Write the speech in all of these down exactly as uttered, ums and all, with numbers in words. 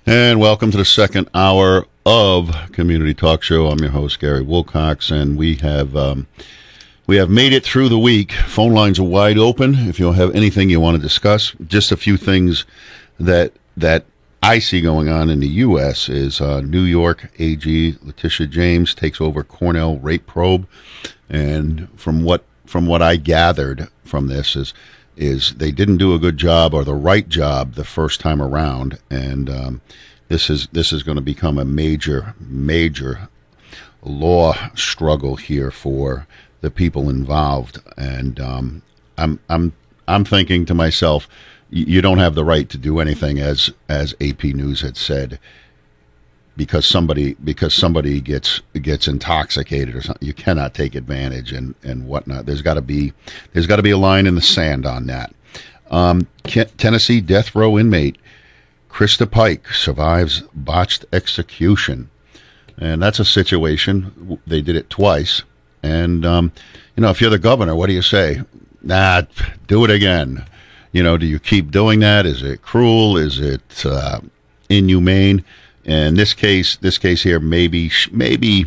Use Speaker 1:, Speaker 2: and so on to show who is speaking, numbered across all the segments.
Speaker 1: And welcome to the second hour of Community Talk Show. I'm your host, Gary Wilcox, and we have um, we have made it through the week. Phone lines are wide open. If you have anything you want to discuss, just a few things that that I see going on in the U S is uh, New York A G Letitia James takes over Cornell rape probe, and from what from what I gathered from this is. is they didn't do a good job or the right job the first time around, and um, this is this is going to become a major, major law struggle here for the people involved. And um, I'm I'm I'm thinking to myself, you don't have the right to do anything, as as A P News had said, because somebody because somebody gets gets intoxicated or something. You cannot take advantage and, and whatnot. There's got to be there's got to be a line in the sand on that. Um, Tennessee death row inmate Krista Pike survives botched execution, and that's a situation. They did it twice, and um, you know, if you're the governor, what do you say? Nah, do it again. You know, do you keep doing that? Is it cruel? Is it uh, inhumane? And this case, this case here, maybe, maybe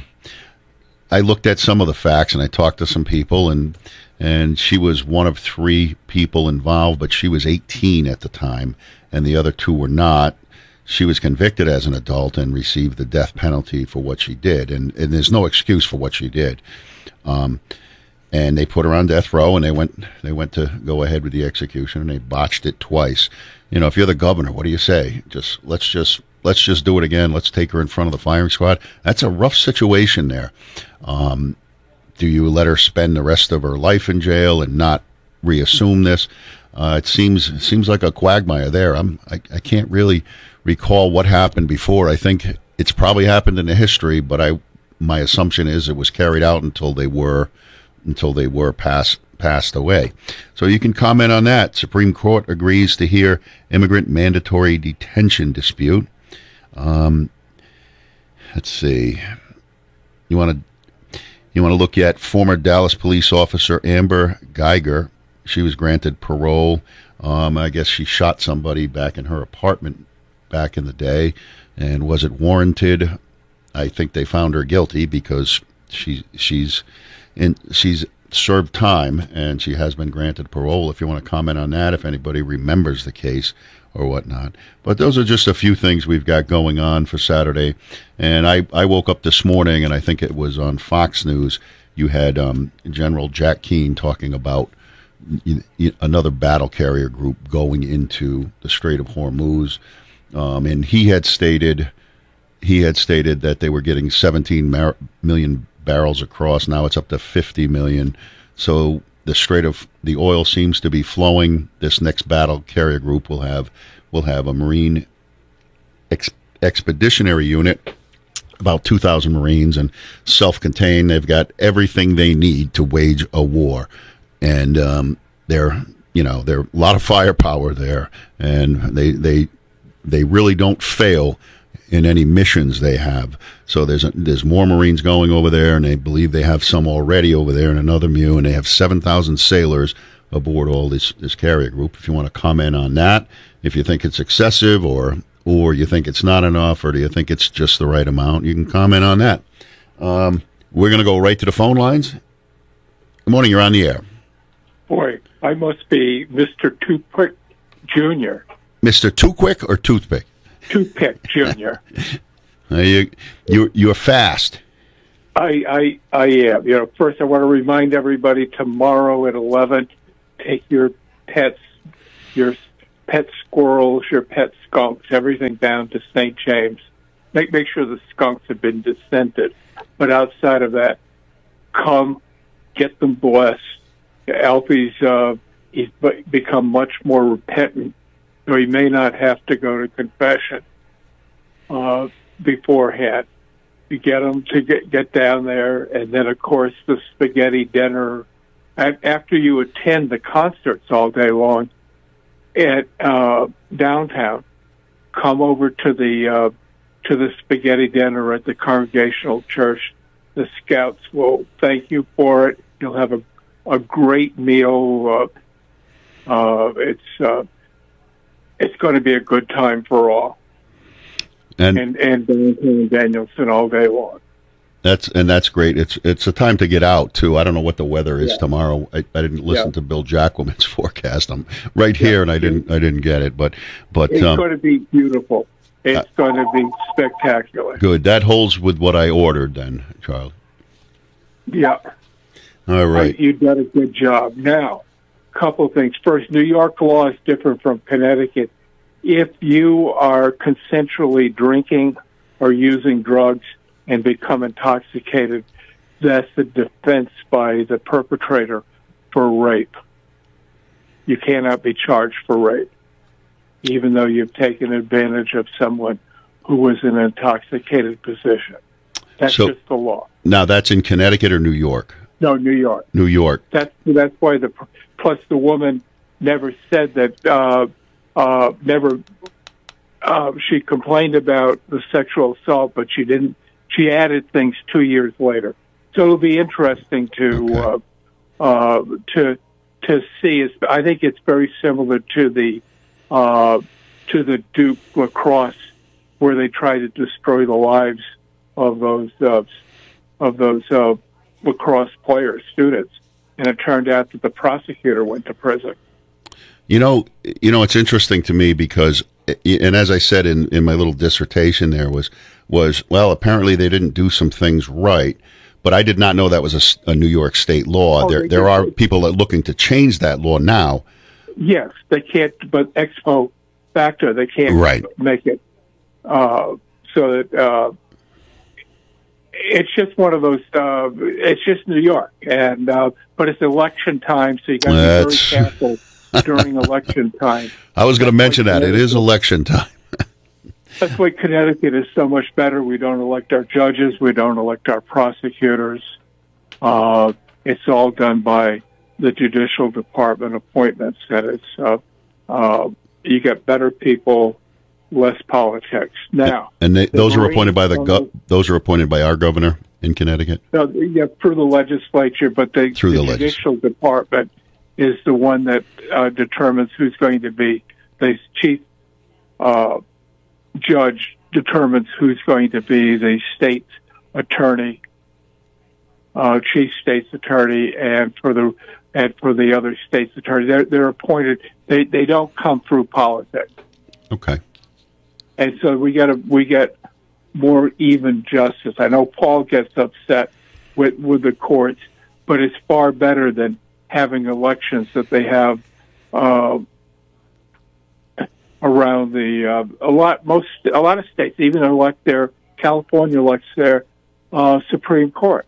Speaker 1: I looked at some of the facts and I talked to some people, and and she was one of three people involved, but she was eighteen at the time, and the other two were not. She was convicted as an adult and received the death penalty for what she did, and, and there's no excuse for what she did. Um, and they put her on death row, and they went they went to go ahead with the execution, and they botched it twice. You know, if you're the governor, what do you say? Just let's just. Let's just do it again. Let's take her in front of the firing squad. That's a rough situation there. Um, do you let her spend the rest of her life in jail and not reassume this? Uh, it seems it seems like a quagmire there. I'm, I, I can't really recall what happened before. I think it's probably happened in the history, but I my assumption is it was carried out until they were until they were passed passed away. So you can comment on that. Supreme Court agrees to hear immigrant mandatory detention dispute. Um, let's see. You want to you want to look at former Dallas police officer Amber Geiger. She was granted parole. Um, I guess she shot somebody back in her apartment back in the day, and was it warranted? I think they found her guilty because she she's in she's served time and she has been granted parole. If you want to comment on that, if anybody remembers the case or whatnot. But those are just a few things we've got going on for Saturday. And I, I woke up this morning, and I think it was on Fox News, you had um, General Jack Keane talking about y- y- another battle carrier group going into the Strait of Hormuz. Um, and he had stated he had stated that they were getting seventeen mar- million barrels across. Now it's up to fifty million. So the Strait of the oil seems to be flowing. This next battle carrier group will have will have a Marine ex- expeditionary unit, about two thousand Marines, and self-contained. They've got everything they need to wage a war, and um, they're you know they're a lot of firepower there, and they they they really don't fail in any missions they have. So there's a, there's more Marines going over there, and they believe they have some already over there in another M U, and they have seven thousand sailors aboard all this, this carrier group. If you want to comment on that, if you think it's excessive, or or you think it's not enough, or do you think it's just the right amount, you can comment on that. Um, we're going to go right to the phone lines. Good morning, you're on the air.
Speaker 2: Boy, I must be Mister Toothpick Junior
Speaker 1: Mister Too Quick or Toothpick?
Speaker 2: Toothpick Junior
Speaker 1: you, you, you're fast.
Speaker 2: I, I, I am. You know, first I want to remind everybody tomorrow at eleven, take your pets, your pet squirrels, your pet skunks, everything down to Saint James. Make make sure the skunks have been descented. But outside of that, come, get them blessed. Alfie's uh, he's become much more repentant, so he may not have to go to confession uh, beforehand. You get him to get, get down there, and then, of course, the spaghetti dinner. And after you attend the concerts all day long at uh, downtown, come over to the uh, to the spaghetti dinner at the Congregational Church. The Scouts will thank you for it. You'll have a a great meal. Uh, uh, it's uh, it's going to be a good time for all.
Speaker 1: and
Speaker 2: and and Barrington and Danielson all day long.
Speaker 1: That's and that's great. It's it's a time to get out too. I don't know what the weather is
Speaker 2: Yeah.
Speaker 1: tomorrow. I, I didn't listen
Speaker 2: Yeah.
Speaker 1: to Bill Jacquemin's forecast. I'm right here,
Speaker 2: Yeah.
Speaker 1: and I didn't I didn't get it. But but
Speaker 2: It's
Speaker 1: um,
Speaker 2: going to be beautiful. It's
Speaker 1: uh,
Speaker 2: going to be spectacular.
Speaker 1: good. That holds with what I ordered, then, Charlie.
Speaker 2: Yeah.
Speaker 1: All right.
Speaker 2: You did a good job. Now, couple of things. First, New York law is different from Connecticut. If you are consensually drinking or using drugs and become intoxicated, that's the defense by the perpetrator for rape. You cannot be charged for rape, even though you've taken advantage of someone who was in an intoxicated position. That's
Speaker 1: So-
Speaker 2: just the law.
Speaker 1: Now that's in Connecticut or New York?
Speaker 2: No, New York.
Speaker 1: New York.
Speaker 2: That's that's why the plus the woman never said that. Uh, uh, never. Uh, she complained about the sexual assault, but she didn't. She added things two years later. So it'll be interesting to
Speaker 1: Okay.
Speaker 2: uh, uh, to to see. It's, I think it's very similar to the uh, to the Duke lacrosse, where they try to destroy the lives of those uh, of those. Uh, lacrosse players, students, and it turned out that the prosecutor went to prison.
Speaker 1: You know, you know, it's interesting to me because, and as I said in, in my little dissertation, there was was well, apparently they didn't do some things right, but I did not know that was a s- a, New York state law.
Speaker 2: Oh,
Speaker 1: there
Speaker 2: they
Speaker 1: there
Speaker 2: did.
Speaker 1: are people that are looking to change that law now.
Speaker 2: Yes, they can't, but ex post facto, they can't
Speaker 1: Right.
Speaker 2: make it uh, so that uh, it's just one of those. Uh, it's just New York, and uh, but it's election time, so you got to be
Speaker 1: That's-
Speaker 2: very careful during election time.
Speaker 1: I was going to
Speaker 2: That's
Speaker 1: mention
Speaker 2: why
Speaker 1: that it is
Speaker 2: Connecticut-
Speaker 1: election time.
Speaker 2: That's why Connecticut is so much better. We don't elect our judges. We don't elect our prosecutors. Uh, it's all done by the judicial department appointments, and it's uh, uh, you get better people, less politics. Now,
Speaker 1: And they,
Speaker 2: the
Speaker 1: those are
Speaker 2: Marines
Speaker 1: appointed by the
Speaker 2: don't
Speaker 1: go-
Speaker 2: know-
Speaker 1: those are appointed by our governor in Connecticut.
Speaker 2: no, yeah, through the legislature, but the,
Speaker 1: Through
Speaker 2: the
Speaker 1: the legis-
Speaker 2: judicial department is the one that uh, determines who's going to be the chief uh, judge. Determines who's going to be the state's attorney, uh, chief state's attorney, and for the and for the other state's attorney. They're they're appointed. They they don't come through politics,
Speaker 1: Okay.
Speaker 2: and so we get a we get more even justice. I know Paul gets upset with with the courts, but it's far better than having elections that they have uh, around the uh, a lot most a lot of states even elect their California elects their uh, Supreme Court.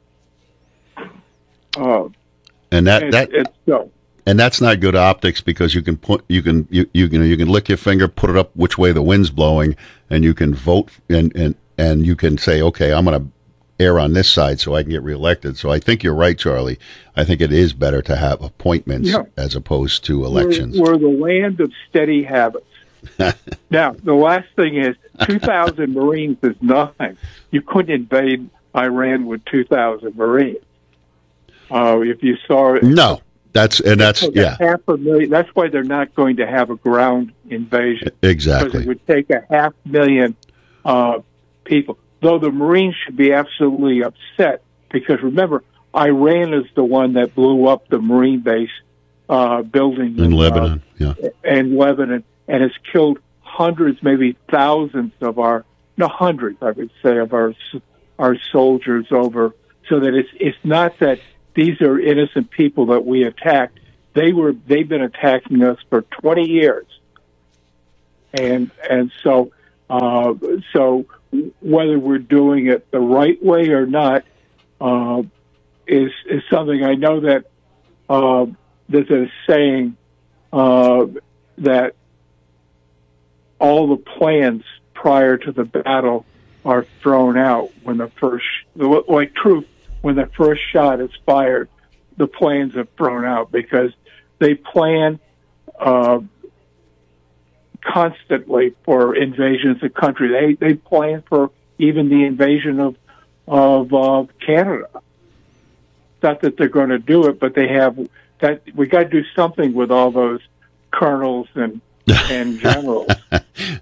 Speaker 2: Uh,
Speaker 1: And that
Speaker 2: it's,
Speaker 1: that
Speaker 2: it's so.
Speaker 1: and that's not good optics because you can put you can you you can you can lick your finger, put it up which way the wind's blowing, and you can vote and and and you can say, okay, I'm going to err on this side so I can get reelected. So I think you're right, Charlie. I think it is better to have appointments
Speaker 2: Yeah.
Speaker 1: as opposed to elections.
Speaker 2: We're, we're the land of steady habits. Now, the last thing is two thousand Marines is nothing. You couldn't invade Iran with two thousand Marines. Uh, if you saw it,
Speaker 1: No, that's and that's
Speaker 2: so
Speaker 1: yeah,
Speaker 2: half a million. That's why they're not going to have a ground invasion. Because
Speaker 1: exactly.
Speaker 2: it would take a half million uh, people. Though the Marines should be absolutely upset because remember, Iran is the one that blew up the Marine base uh, building
Speaker 1: In
Speaker 2: uh,
Speaker 1: Lebanon, yeah.
Speaker 2: and Lebanon, and has killed hundreds, maybe thousands of our, no, hundreds, I would say, of our our soldiers over. So that it's it's not that these are innocent people that we attacked. They were they've been attacking us for twenty years, and and so uh, so whether we're doing it the right way or not uh, is is something I know that uh, there's a saying uh, that all the plans prior to the battle are thrown out when the first, like truth, when the first shot is fired, the plans are thrown out because they plan uh, constantly for invasions of country. They they plan for even the invasion of of uh, Canada. Not that they're going to do it, but they have that. We got to do something with all those colonels and and generals.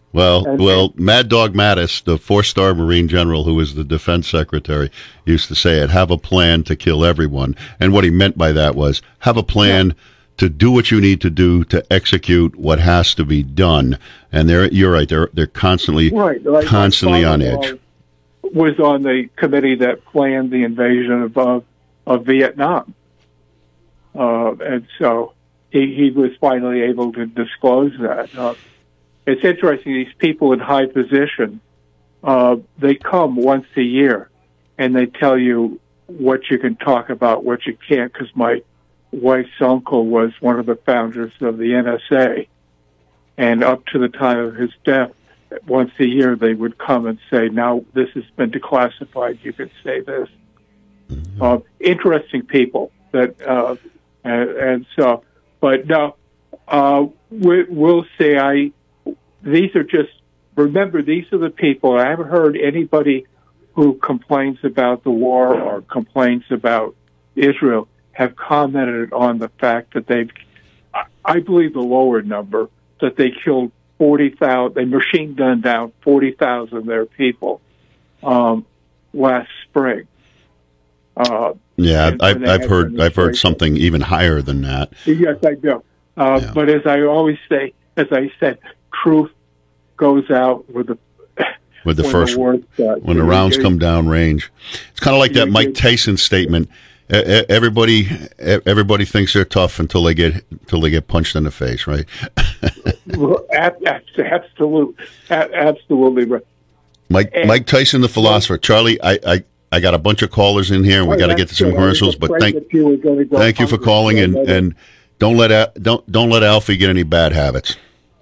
Speaker 1: Well,
Speaker 2: And-
Speaker 1: well, Mad Dog Mattis, the four-star Marine general who was the defense secretary, used to say it, have a plan to kill everyone. And what he meant by that was have a plan to do what you need to do to execute what has to be done. And they're, you're right, they're, they're constantly,
Speaker 2: Right, like my
Speaker 1: constantly on edge.
Speaker 2: father-in-law Was on the committee that planned the invasion of, uh, of Vietnam. Uh, and so he, he was finally able to disclose that. Uh, it's interesting, these people in high position, uh, they come once a year and they tell you what you can talk about, what you can't, because my wife's uncle was one of the founders of the N S A. And up to the time of his death, once a year they would come and say, now this has been declassified, you can say this. Mm-hmm. Uh, interesting people that, uh, and, and so, but no, uh, we, we'll say I, these are just, remember, these are the people. I haven't heard anybody who complains about the war or complains about Israel have commented on the fact that they've, I believe the lower number, that they killed forty thousand, they machine gunned down forty thousand of their people um, last spring. Uh,
Speaker 1: yeah, I've, I've heard I've heard something even higher than that.
Speaker 2: Yes, I do. Uh, yeah. But as I always say, as I said, truth goes out with the
Speaker 1: with the
Speaker 2: when
Speaker 1: first
Speaker 2: the
Speaker 1: when the rounds come down range. It's kind of like that Mike Tyson statement. Everybody, everybody thinks they're tough until they get until they get punched in the face, right?
Speaker 2: Well, absolutely, absolutely right.
Speaker 1: Mike and, Mike Tyson, the philosopher. Charlie, I, I, I got a bunch of callers in here, and we got to get to some commercials. But thank you, go thank you for calling, and, and don't let don't don't let Alfie get any bad habits.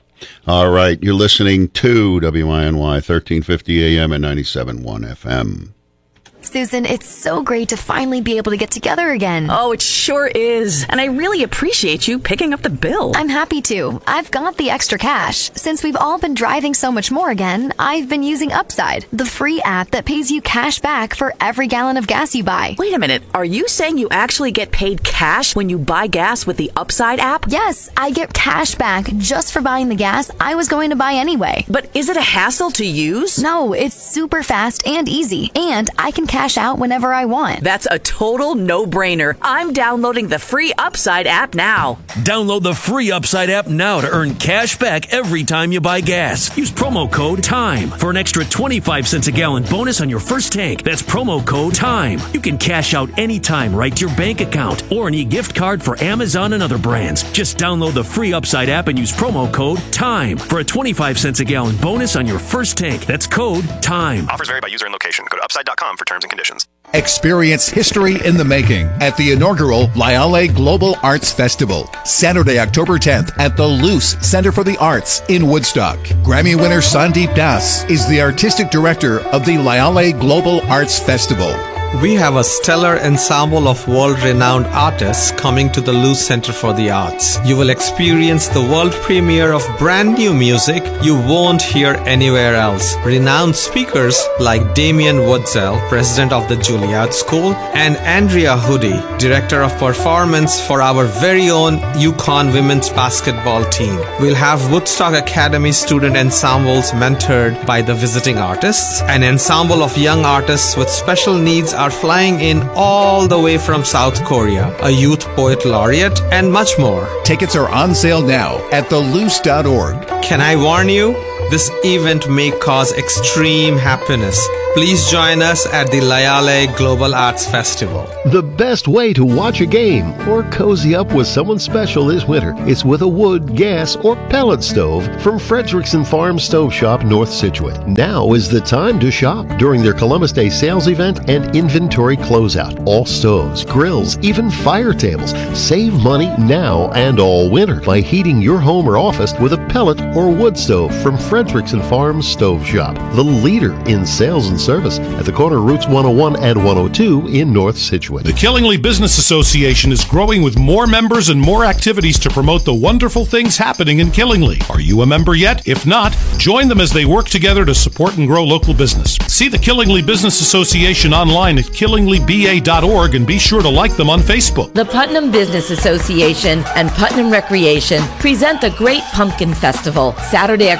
Speaker 1: All right, you're listening to W I N Y thirteen fifty A M and ninety-seven point one F M.
Speaker 3: Susan, it's so great to finally be able to get together again.
Speaker 4: Oh, it sure is. And I really appreciate you picking up the bill.
Speaker 3: I'm happy to. I've got the extra cash. Since we've all been driving so much more again, I've been using Upside, the free app that pays you cash back for every gallon of gas you buy.
Speaker 4: Wait a minute. Are you saying you actually get paid cash when you buy gas with the Upside app?
Speaker 3: Yes, I get cash back just for buying the gas I was going to buy anyway.
Speaker 4: But is it a hassle to use?
Speaker 3: No, it's super fast and easy. And I can cash out whenever I want.
Speaker 4: That's a total no-brainer. I'm downloading the free Upside app now.
Speaker 5: Download the free Upside app now to earn cash back every time you buy gas. Use promo code TIME for an extra twenty-five cents a gallon bonus on your first tank. That's promo code TIME. You can cash out anytime right to your bank account or an e-gift card for Amazon and other brands. Just download the free Upside app and use promo code TIME for a twenty-five cents a gallon bonus on your first tank. That's code TIME.
Speaker 6: Offers vary by user and location. Go to upside dot com for terms and conditions.
Speaker 7: Experience history in the making at the inaugural Lyale Global Arts Festival, Saturday, October tenth at the Luce Center for the Arts in Woodstock. Grammy winner Sandeep Das is the artistic director of the Lyale Global Arts Festival.
Speaker 8: We have a stellar ensemble of world-renowned artists coming to the Luce Center for the Arts. You will experience the world premiere of brand new music you won't hear anywhere else. Renowned speakers like Damien Woodsell, president of the Juilliard School, and Andrea Hoodie, director of performance for our very own UConn women's basketball team. We'll have Woodstock Academy student ensembles mentored by the visiting artists. An ensemble of young artists with special needs are flying in all the way from South Korea, a youth poet laureate, and much more.
Speaker 7: Tickets are on sale now at the luce dot org.
Speaker 8: Can I warn you? This event may cause extreme happiness. Please join us at the Lyale Global Arts Festival.
Speaker 9: The best way to watch a game or cozy up with someone special this winter is with a wood, gas, or pellet stove from Frederickson Farm Stove Shop, North Scituate. Now is the time to shop during their Columbus Day sales event and inventory closeout. All stoves, grills, even fire tables. Save money now and all winter by heating your home or office with a pellet or wood stove from Frederickson Farm Stove Shop, the leader in sales and service at the corner of Routes one oh one and one oh two in North Scituate.
Speaker 10: The Killingly Business Association is growing with more members and more activities to promote the wonderful things happening in Killingly. Are you a member yet? If not, join them as they work together to support and grow local business. See the Killingly Business Association online at killingly b a dot org and be sure to like them on Facebook.
Speaker 11: The Putnam Business Association and Putnam Recreation present the Great Pumpkin Festival, Saturday, October sixth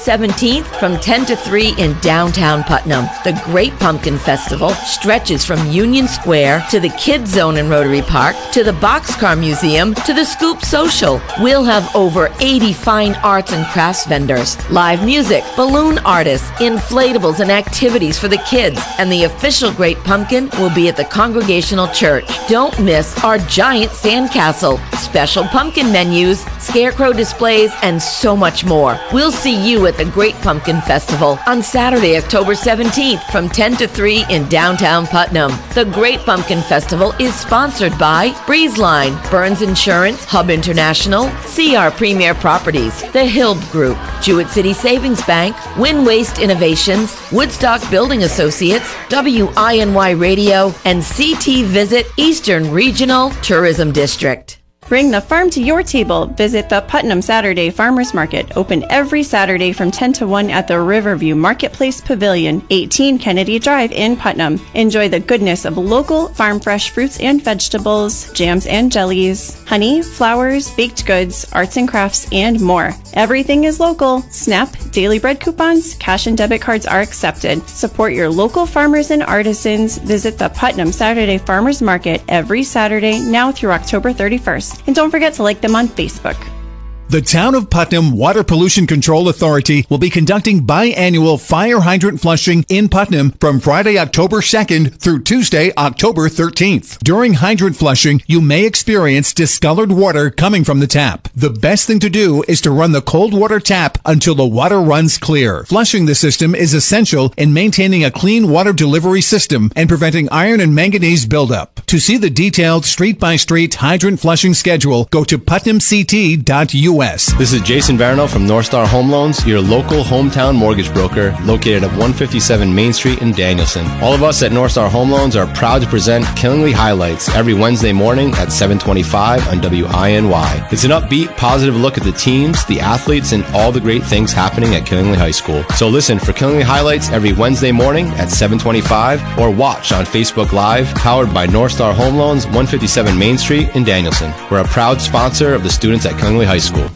Speaker 11: seventeenth from ten to three in downtown Putnam. The Great Pumpkin Festival stretches from Union Square to the Kids Zone in Rotary Park to the Boxcar Museum to the Scoop Social. We'll have over eighty fine arts and crafts vendors, live music, balloon artists, inflatables, and activities for the kids. And the official Great Pumpkin will be at the Congregational Church. Don't miss our giant sandcastle, special pumpkin menus, scarecrow displays, and so much more. We'll see you at the Great Pumpkin Festival on Saturday, October seventeenth from ten to three in downtown Putnam. The Great Pumpkin Festival is sponsored by BreezeLine, Burns Insurance, Hub International, C R Premier Properties, The Hild Group, Jewett City Savings Bank, Win Waste Innovations, Woodstock Building Associates, W I N Y Radio, and C T Visit Eastern Regional Tourism District.
Speaker 12: Bring the farm to your table. Visit the Putnam Saturday Farmers Market, open every Saturday from ten to one at the Riverview Marketplace Pavilion, eighteen Kennedy Drive in Putnam. Enjoy the goodness of local farm fresh fruits and vegetables, jams and jellies, honey, flowers, baked goods, arts and crafts, and more. Everything is local. SNAP, daily bread coupons, cash and debit cards are accepted. Support your local farmers and artisans. Visit the Putnam Saturday Farmers Market every Saturday now through October thirty-first. And don't forget to like them on Facebook.
Speaker 7: The Town of Putnam Water Pollution Control Authority will be conducting biannual fire hydrant flushing in Putnam from Friday, October second through Tuesday, October thirteenth. During hydrant flushing, you may experience discolored water coming from the tap. The best thing to do is to run the cold water tap until the water runs clear. Flushing the system is essential in maintaining a clean water delivery system and preventing iron and manganese buildup. To see the detailed street-by-street hydrant flushing schedule, go to putnam c t dot u s.
Speaker 13: This is Jason Varno from North Star Home Loans, your local hometown mortgage broker located at one fifty-seven Main Street in Danielson. All of us at North Star Home Loans are proud to present Killingly Highlights every Wednesday morning at seven twenty-five on W I N Y. It's an upbeat, positive look at the teams, the athletes, and all the great things happening at Killingly High School. So listen for Killingly Highlights every Wednesday morning at seven twenty-five or watch on Facebook Live, powered by North Star Home Loans, one fifty-seven Main Street in Danielson. We're a proud sponsor of the students at Killingly High School.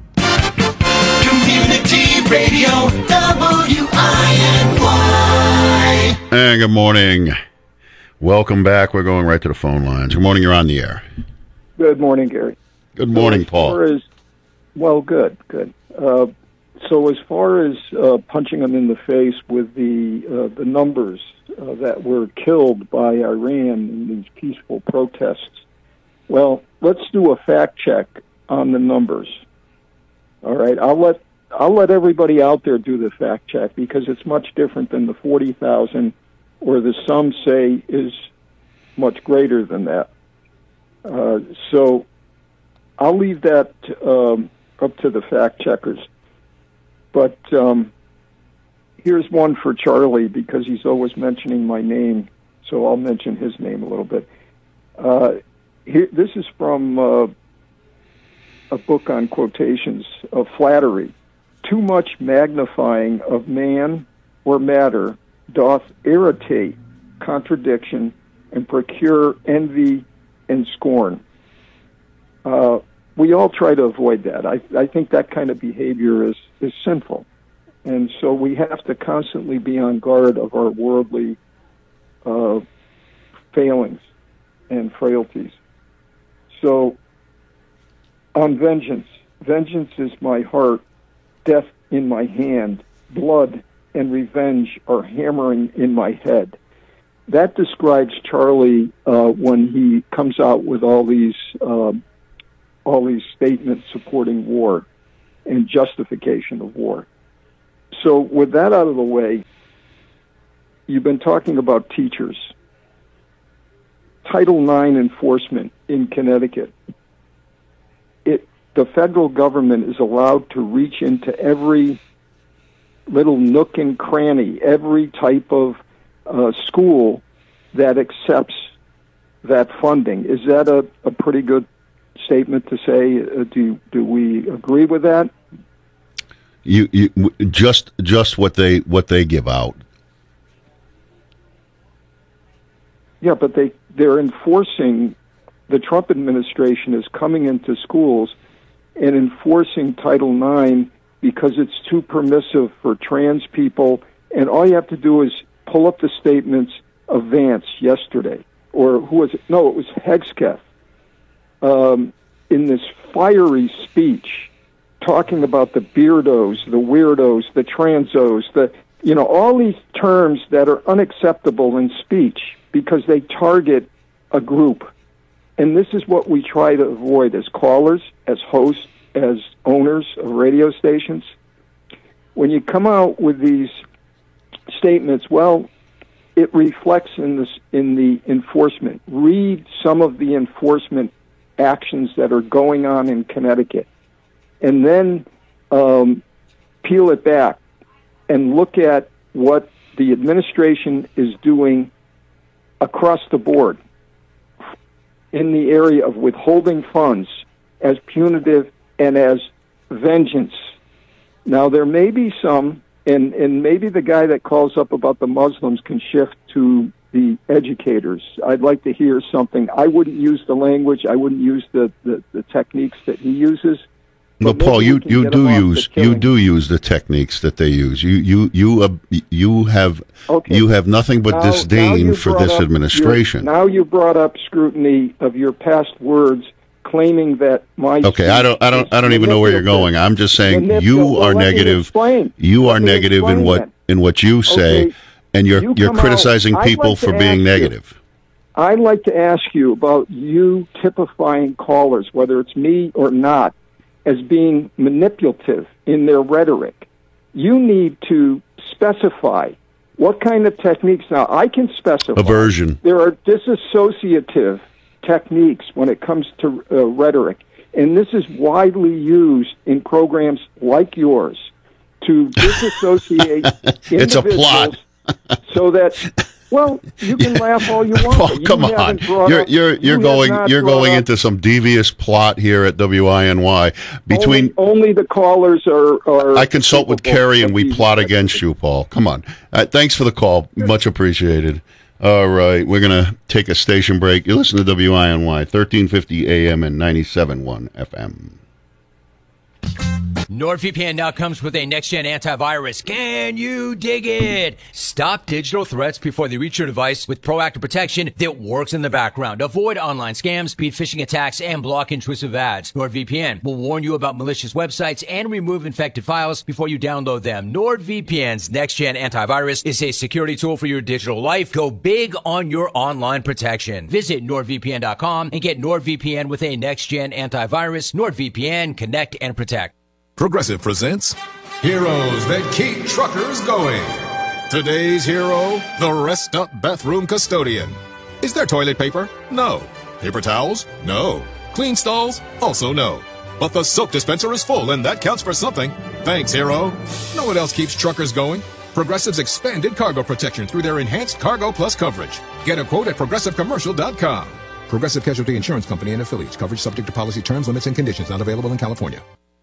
Speaker 14: Community Radio, W I N Y.
Speaker 1: And good morning. Welcome back. We're going right to the phone lines. Good morning. You're on the air.
Speaker 15: Good morning, Gary.
Speaker 1: Good morning,
Speaker 15: so as
Speaker 1: Paul.
Speaker 15: Far as, well, good, good. Uh, so as far as uh, punching them in the face with the uh, the numbers uh, that were killed by Iran in these peaceful protests, well, let's do a fact check on the numbers. All right, I'll let I'll let everybody out there do the fact check because it's much different than the forty thousand, or the some say is much greater than that. Uh, so I'll leave that um, up to the fact checkers. But um, here's one for Charlie because he's always mentioning my name, so I'll mention his name a little bit. Uh, here, this is from uh, a book on quotations of flattery. Too much magnifying of man or matter doth irritate contradiction and procure envy and scorn. Uh, we all try to avoid that. I, I think that kind of behavior is, is sinful. And so we have to constantly be on guard of our worldly uh, failings and frailties. So, on vengeance, vengeance is my heart, death in my hand, blood and revenge are hammering in my head. That describes Charlie uh, when he comes out with all these uh, all these statements supporting war and justification of war. So with that out of the way, you've been talking about teachers. Title nine enforcement in Connecticut. It the federal government is allowed to reach into every little nook and cranny, every type of uh, school that accepts that funding. Is that a, a pretty good statement to say? Uh, do do we agree with that?
Speaker 1: You, you just just what they what they give out.
Speaker 15: Yeah, but they they're enforcing. The Trump administration is coming into schools and enforcing Title nine because it's too permissive for trans people. And all you have to do is pull up the statements of Vance yesterday, or who was it? No, it was Hegsketh, um, in this fiery speech, talking about the beardos, the weirdos, the transos, the you know all these terms that are unacceptable in speech because they target a group. And this is what we try to avoid as callers, as hosts, as owners of radio stations. When you come out with these statements, well, it reflects in this in the enforcement. Read some of the enforcement actions that are going on in Connecticut, and then um, peel it back and look at what the administration is doing across the board in the area of withholding funds as punitive and as vengeance. Now, there may be some, and, and maybe the guy that calls up about the Muslims can shift to the educators. I'd like to hear something. I wouldn't use the language. I wouldn't use the, the, the techniques that he uses.
Speaker 1: No, Paul, you, you do use you do use the techniques that they use. You you you uh, you have
Speaker 15: okay.
Speaker 1: you have nothing but
Speaker 15: now,
Speaker 1: disdain
Speaker 15: now
Speaker 1: for this
Speaker 15: up
Speaker 1: administration.
Speaker 15: Your, now you brought up scrutiny of your past words, claiming that my
Speaker 1: okay, I don't I don't I don't even know where you're going. I'm just saying you are negative. You are negative in what in what you say,
Speaker 15: okay.
Speaker 1: and you're
Speaker 15: you
Speaker 1: you're criticizing
Speaker 15: out.
Speaker 1: people
Speaker 15: like
Speaker 1: for being
Speaker 15: you,
Speaker 1: negative.
Speaker 15: I'd like to ask you about you typifying callers, whether it's me or not, as being manipulative in their rhetoric. You need to specify what kind of techniques. Now, I can specify.
Speaker 1: Aversion.
Speaker 15: There are disassociative techniques when it comes to uh, rhetoric, and this is widely used in programs like yours to disassociate
Speaker 1: It's a plot.
Speaker 15: so that... Well, you can laugh all you want.
Speaker 1: Paul, come
Speaker 15: you
Speaker 1: on,
Speaker 15: up,
Speaker 1: you're you're you're
Speaker 15: you
Speaker 1: going you're going
Speaker 15: up,
Speaker 1: into some devious plot here at W I N Y. Between
Speaker 15: only, only the callers are. are
Speaker 1: I consult with Kerry and we plot against you, Paul. Come on. Uh, thanks for the call, much appreciated. All right, we're gonna take a station break. You listen to W I N Y, thirteen fifty A M and ninety-seven point one F M.
Speaker 16: NordVPN now comes with a next-gen antivirus. Can you dig it? Stop digital threats before they reach your device with proactive protection that works in the background. Avoid online scams, speed phishing attacks, and block intrusive ads. NordVPN will warn you about malicious websites and remove infected files before you download them. NordVPN's next-gen antivirus is a security tool for your digital life. Go big on your online protection. Visit NordVPN dot com and get NordVPN with a next-gen antivirus. NordVPN, connect and protect.
Speaker 17: Progressive presents Heroes That Keep Truckers Going. Today's hero, the Rest Up Bathroom Custodian. Is there toilet paper? No. Paper towels? No. Clean stalls? Also no. But the soap dispenser is full, and that counts for something. Thanks, hero. Know what else keeps truckers going? Progressive's expanded cargo protection through their enhanced Cargo Plus coverage. Get a quote at progressive commercial dot com. Progressive Casualty Insurance Company and affiliates. Coverage subject to policy terms, limits, and conditions. Not available in California.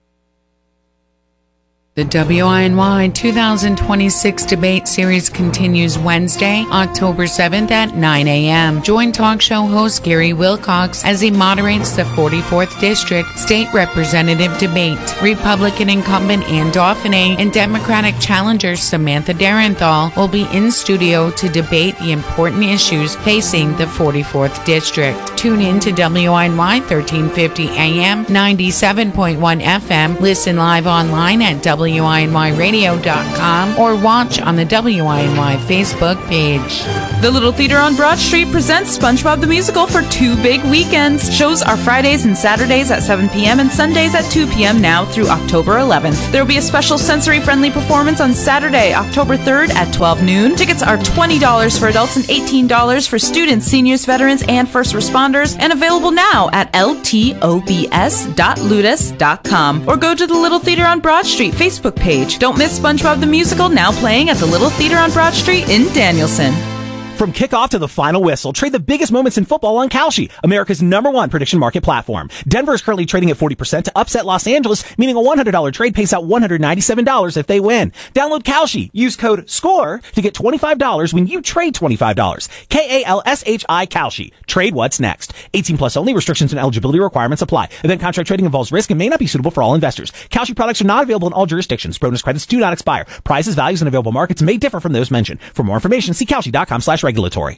Speaker 18: The W I N Y two thousand twenty-six debate series continues Wednesday, October seventh at nine a.m. Join talk show host Gary Wilcox as he moderates the forty-fourth District State Representative debate. Republican incumbent Ann Dauphiné and Democratic challenger Samantha Darenthal will be in studio to debate the important issues facing the forty-fourth District. Tune in to W I N Y thirteen fifty A M, ninety-seven point one F M. Listen live online at W I N Y radio dot com or watch on the W I N Y Facebook page.
Speaker 19: The Little Theater on Broad Street presents SpongeBob the Musical for two big weekends. Shows are Fridays and Saturdays at seven p.m. and Sundays at two p.m. now through October eleventh. There will be a special sensory-friendly performance on Saturday, October third at twelve noon. Tickets are twenty dollars for adults and eighteen dollars for students, seniors, veterans, and first responders, and available now at L T O B S dot ludus dot com or go to the Little Theater on Broad Street Facebook page. Don't miss SpongeBob the Musical, now playing at the Little Theater on Broad Street in Danielson.
Speaker 20: From kickoff to the final whistle, trade the biggest moments in football on Kalshi, America's number one prediction market platform. Denver is currently trading at forty percent to upset Los Angeles, meaning a one hundred dollars trade pays out one hundred ninety-seven dollars if they win. Download Kalshi. Use code SCORE to get twenty-five dollars when you trade twenty-five dollars. K A L S H I Kalshi. Trade what's next. eighteen plus only. Restrictions and eligibility requirements apply. Event contract trading involves risk and may not be suitable for all investors. Kalshi products are not available in all jurisdictions. Bonus credits do not expire. Prices, values, and available markets may differ from those mentioned. For more information, see Kalshi.com slash regulatory.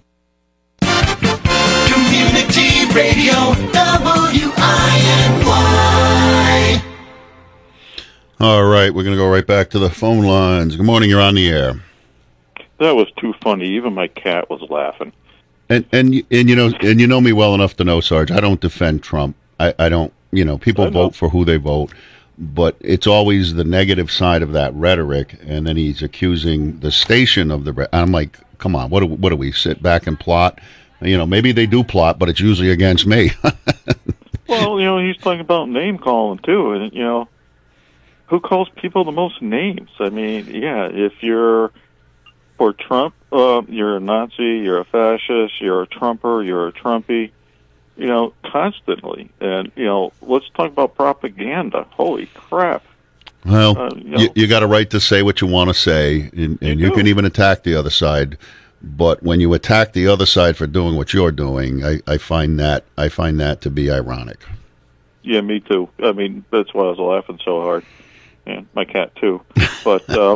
Speaker 14: Community Radio, W I N Y.
Speaker 1: All right, we're going to go right back to the phone lines. Good morning, you're on the air.
Speaker 21: That was too funny. Even my cat was laughing.
Speaker 1: And and and you know and you know me well enough to know, Sarge, I don't defend Trump. I, I don't, you know, people know. vote for who they vote, but it's always the negative side of that rhetoric, and then he's accusing the station of the. I'm like, come on, what do, what do we sit back and plot? You know, maybe they do plot, but it's usually against me.
Speaker 21: Well, you know, he's talking about name calling too, and you know, who calls people the most names? I mean, yeah, if you're for Trump, uh, you're a Nazi, you're a fascist, you're a Trumper, you're a Trumpy, you know, constantly. And, you know, let's talk about propaganda. Holy crap.
Speaker 1: Well,
Speaker 21: uh, you, know,
Speaker 1: you, you got a right to say what you want to say, and, and you, you can even attack the other side. But when you attack the other side for doing what you're doing, I, I find that I find that to be ironic.
Speaker 21: Yeah, me too. I mean, that's why I was laughing so hard. And my cat, too. But, uh,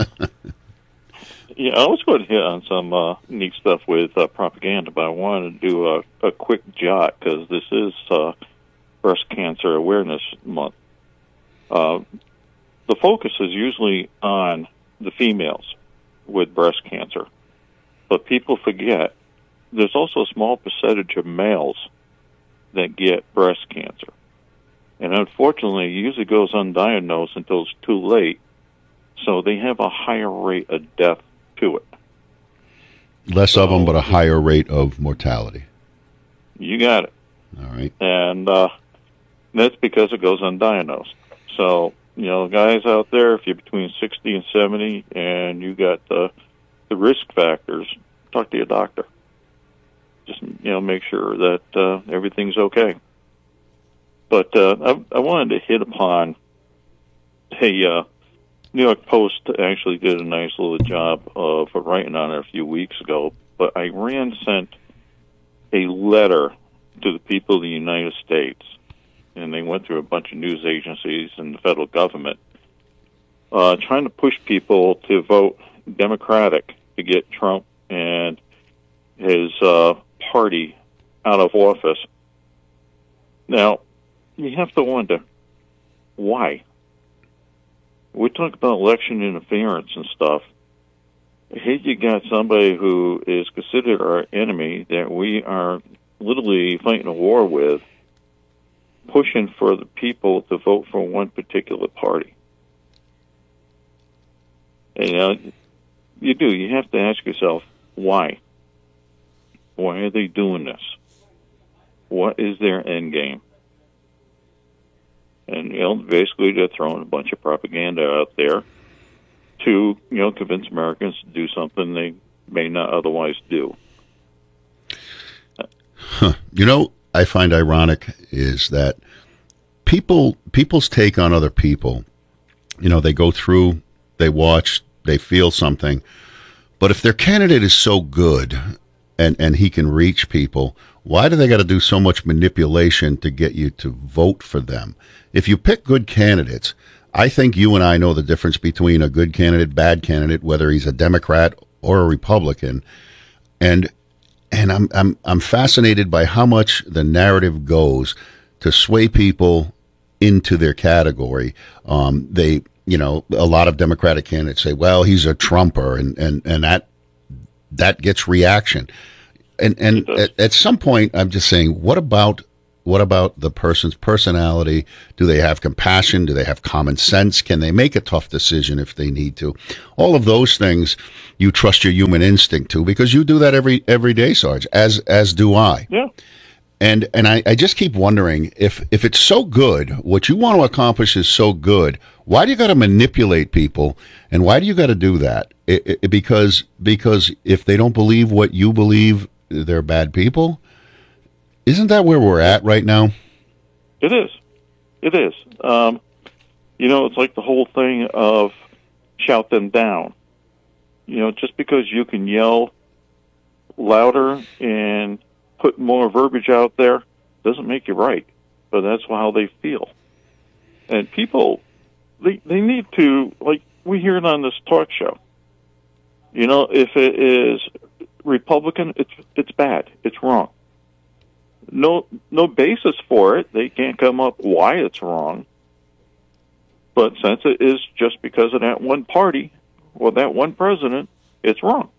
Speaker 21: yeah, I was going to hit on some uh, neat stuff with uh, propaganda, but I wanted to do a, a quick jot because this is uh, Breast Cancer Awareness Month. Uh, the focus is usually on the females with breast cancer, but people forget there's also a small percentage of males that get breast cancer. And unfortunately, it usually goes undiagnosed until it's too late, so they have a higher rate of death to it.
Speaker 1: Less so, of them, but a higher rate of mortality.
Speaker 21: You got it.
Speaker 1: All right.
Speaker 21: And uh, that's because it goes undiagnosed. So, you know, guys out there, if you're between sixty and seventy and you got the, the risk factors, talk to your doctor. Just, you know, make sure that uh, everything's okay. But uh, I, I wanted to hit upon, hey, uh, New York Post actually did a nice little job of writing on it a few weeks ago, but Iran sent a letter to the people of the United States, and they went through a bunch of news agencies and the federal government, uh, trying to push people to vote Democratic to get Trump and his uh, party out of office. Now, you have to wonder, why? We talk about election interference and stuff. Here you got somebody who is considered our enemy that we are literally fighting a war with, pushing for the people to vote for one particular party. And, you know, you do. You have to ask yourself, why? Why are they doing this? What is their end game? And, you know, basically they're throwing a bunch of propaganda out there to, you know, convince Americans to do something they may not otherwise do.
Speaker 1: Huh. You know, I find ironic is that people, people's take on other people, you know, they go through, they watch, they feel something, but if their candidate is so good and, and he can reach people, why do they got to do so much manipulation to get you to vote for them? If you pick good candidates, I think you and I know the difference between a good candidate, bad candidate, whether he's a Democrat or a Republican. And and I'm I'm I'm fascinated by how much the narrative goes to sway people into their category. Um, they, you know, a lot of Democratic candidates say, well, he's a Trumper, and, and, and that that gets reaction. And and at, at some point, I'm just saying, what about what about the person's personality? Do they have compassion? Do they have common sense? Can they make a tough decision if they need to? All of those things you trust your human instinct to, because you do that every every day, Sarge, as as do I.
Speaker 21: Yeah.
Speaker 1: And and I, I just keep wondering if, if it's so good, what you want to accomplish is so good, why do you got to manipulate people, and why do you got to do that? It, it, because because if they don't believe what you believe, they're bad people? Isn't that where we're at right now?
Speaker 21: It is. It is. Um, you know, it's like the whole thing of shout them down. You know, just because you can yell louder and put more verbiage out there doesn't make you right, but that's how they feel. And people, they they need to, like we hear it on this talk show. You know, if it is Republican, it's it's bad, it's wrong. No no basis for it. They can't come up why it's wrong. But since it is just because of that one party or that one president, it's wrong.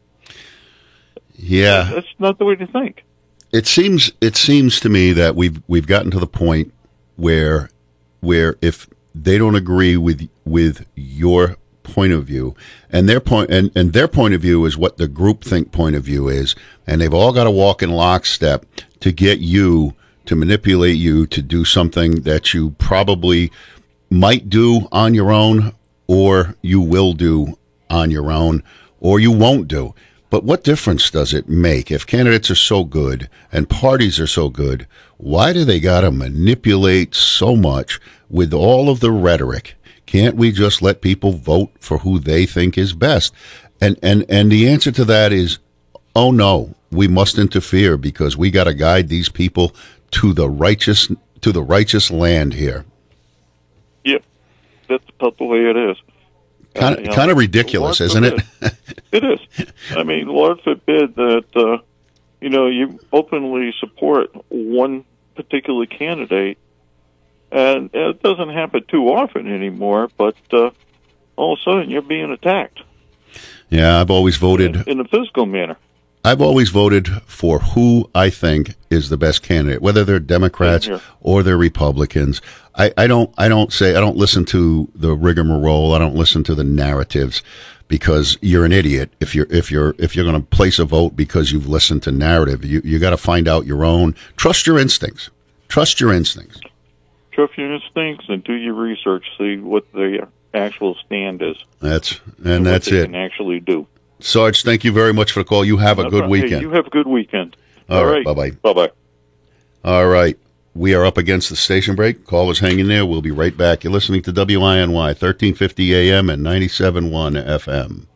Speaker 1: Yeah,
Speaker 21: that's not the way to think.
Speaker 1: It seems it seems to me that we've we've gotten to the point where where if they don't agree with with your point of view, and their point and, and their point of view is what the groupthink point of view is, and they've all got to walk in lockstep to get you to manipulate you to do something that you probably might do on your own, or you will do on your own, or you won't do. But what difference does it make if candidates are so good and parties are so good? Why do they got to manipulate so much with all of the rhetoric? Can't we just let people vote for who they think is best? And and and the answer to that is, oh no, we must interfere because we got to guide these people to the righteous to the righteous land here.
Speaker 21: Yep, that's about the way it is.
Speaker 1: Kind of, uh, kind of ridiculous, isn't it?
Speaker 21: It is. I mean, Lord forbid that, uh, you know, you openly support one particular candidate, and it doesn't happen too often anymore, but uh, all of a sudden you're being attacked.
Speaker 1: Yeah, I've always voted...
Speaker 21: In, in a physical manner.
Speaker 1: I've always voted for who I think is the best candidate, whether they're Democrats or they're Republicans. I, I don't, I don't say, I don't listen to the rigmarole. I don't listen to the narratives because you're an idiot. If you're, if you're, if you're going to place a vote because you've listened to narrative, you, you got to find out your own. Trust your instincts. Trust your instincts.
Speaker 21: Trust your instincts and do your research. See what the actual stand is.
Speaker 1: That's, and,
Speaker 21: and
Speaker 1: that's
Speaker 21: what they
Speaker 1: it.
Speaker 21: Can actually do.
Speaker 1: Sarge, thank you very much for the call. You have a
Speaker 21: No
Speaker 1: good
Speaker 21: problem.
Speaker 1: weekend.
Speaker 21: Hey, you have a good weekend.
Speaker 1: All,
Speaker 21: All
Speaker 1: right,
Speaker 21: right.
Speaker 1: bye-bye.
Speaker 21: Bye-bye.
Speaker 1: All right. We are up against the station break. Callers hang in there. We'll be right back. You're listening to W I N Y, thirteen fifty A M and ninety-seven point one F M.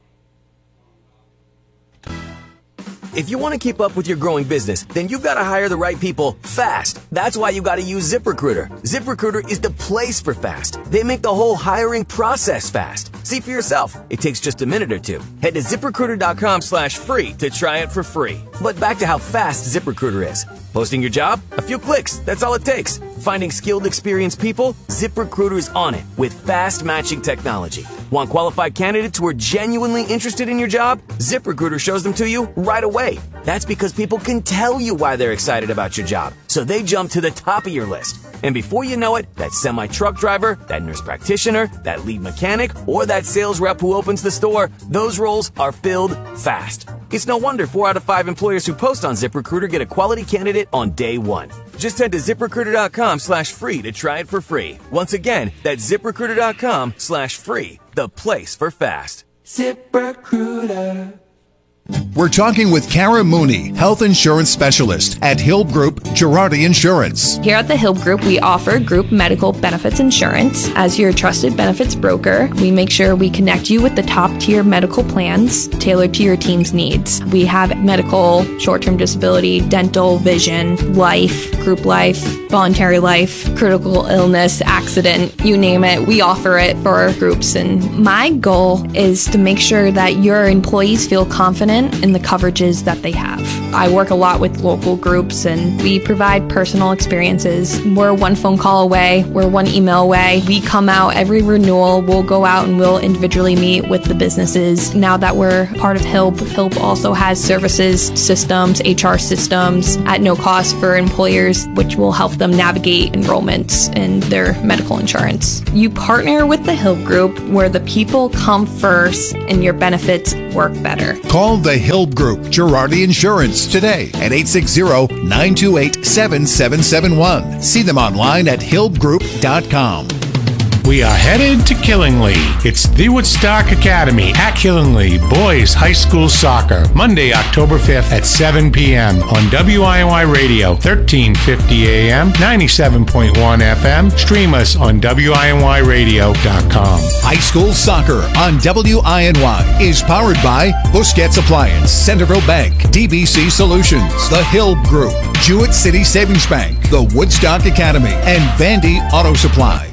Speaker 2: If you want to keep up with your growing business, then you've got to hire the right people fast. That's why you got to use ZipRecruiter. ZipRecruiter is the place for fast. They make the whole hiring process fast. See for yourself. It takes just a minute or two. Head to ZipRecruiter.com slash free to try it for free. But back to how fast ZipRecruiter is. Posting your job? A few clicks. That's all it takes. Finding skilled, experienced people? ZipRecruiter is on it with fast matching technology. Want qualified candidates who are genuinely interested in your job? ZipRecruiter shows them to you right away. That's because people can tell you why they're excited about your job, so they jump to the top of your list. And before you know it, that semi-truck driver, that nurse practitioner, that lead mechanic, or that sales rep who opens the store, those roles are filled fast. It's no wonder four out of five employers who post on ZipRecruiter get a quality candidate on day one. Just head to ZipRecruiter.com slash free to try it for free. Once again, that's ZipRecruiter.com slash free, the place for fast.
Speaker 14: ZipRecruiter.
Speaker 7: We're talking with Kara Mooney, health insurance specialist at Hill Group Girardi Insurance.
Speaker 22: Here at the Hill Group, we offer group medical benefits insurance. As your trusted benefits broker, we make sure we connect you with the top tier medical plans tailored to your team's needs. We have medical, short-term disability, dental, vision, life, group life, voluntary life, critical illness, accident, you name it. We offer it for our groups. And my goal is to make sure that your employees feel confident in the coverages that they have. I work a lot with local groups and we provide personal experiences. We're one phone call away. We're one email away. We come out every renewal. We'll go out and we'll individually meet with the businesses. Now that we're part of H I L P, H I L P also has services, systems, H R systems at no cost for employers, which will help them navigate enrollments in their medical insurance. You partner with the H I L P Group where the people come first and your benefits work better.
Speaker 7: Call the Hill Group Girardi Insurance us today at eight six zero, nine two eight, seven seven seven one. See them online at hilb group dot com.
Speaker 10: We are headed to Killingly. It's the Woodstock Academy at Killingly Boys High School Soccer, Monday, October fifth at seven p.m. on W I N Y Radio, thirteen fifty A M, ninety-seven point one F M. Stream us on W I N Y radio dot com.
Speaker 7: High School Soccer on W I N Y is powered by Busquets Appliance, Centerville Bank, D B C Solutions, The Hilb Group, Jewett City Savings Bank, the Woodstock Academy, and Vandy Auto Supply.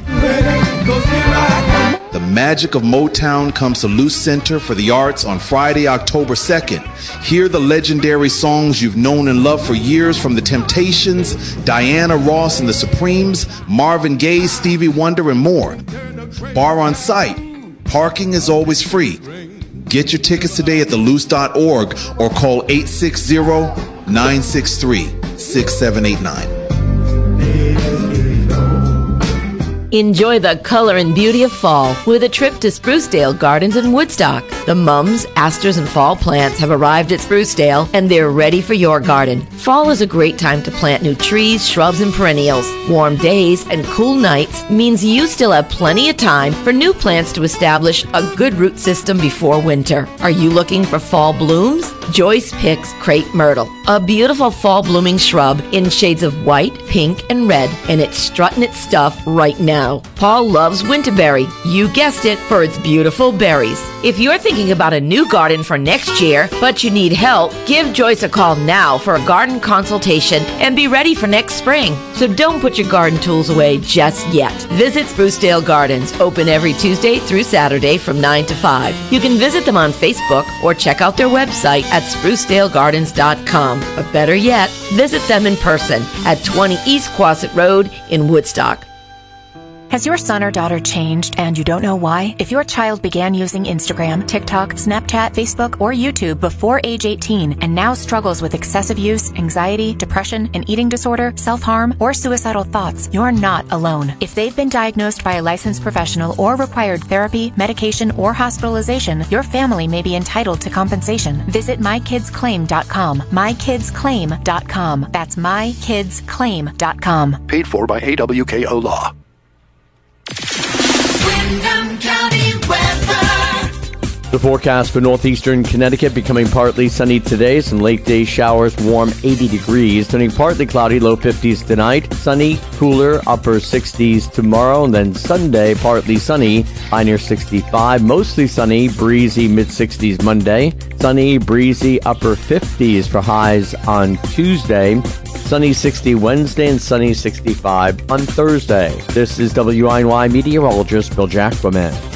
Speaker 3: The magic of Motown comes to Luce Center for the Arts on Friday, October second. Hear the legendary songs you've known and loved for years from The Temptations, Diana Ross and the Supremes, Marvin Gaye, Stevie Wonder, and more. Bar on site. Parking is always free. Get your tickets today at the luce dot org or call eight six zero, nine six three, six seven eight nine.
Speaker 11: Enjoy the color and beauty of fall with a trip to Sprucedale Gardens in Woodstock. The mums, asters, and fall plants have arrived at Sprucedale, and they're ready for your garden. Fall is a great time to plant new trees, shrubs, and perennials. Warm days and cool nights means you still have plenty of time for new plants to establish a good root system before winter. Are you looking for fall blooms? Joyce picks crepe myrtle, a beautiful fall blooming shrub in shades of white, pink, and red, and it's strutting its stuff right now. Paul loves winterberry, you guessed it, for its beautiful berries. If you're thinking about a new garden for next year, but you need help, give Joyce a call now for a garden consultation and be ready for next spring. So don't put your garden tools away just yet. Visit Sprucedale Gardens, open every Tuesday through Saturday from nine to five. You can visit them on Facebook or check out their website at sprucedale gardens dot com. But better yet, visit them in person at twenty East Quasit Road in Woodstock.
Speaker 4: Has your son or daughter changed and you don't know why? If your child began using Instagram, TikTok, Snapchat, Facebook, or YouTube before age eighteen and now struggles with excessive use, anxiety, depression, an eating disorder, self-harm, or suicidal thoughts, you're not alone. If they've been diagnosed by a licensed professional or required therapy, medication, or hospitalization, your family may be entitled to compensation. Visit my kids claim dot com. my kids claim dot com. That's my kids claim dot com.
Speaker 23: Paid for by A W K O Law.
Speaker 24: Windham County weather.
Speaker 25: The forecast for northeastern Connecticut becoming partly sunny today. Some late day showers, warm eighty degrees. Turning partly cloudy, low fifties tonight. Sunny, cooler, upper sixties tomorrow. And then Sunday, partly sunny, high near sixty-five. Mostly sunny, breezy, mid sixties Monday. Sunny, breezy, upper fifties for highs on Tuesday. Sunny sixty Wednesday and sunny sixty-five on Thursday. This is W I N Y meteorologist Bill Jackman.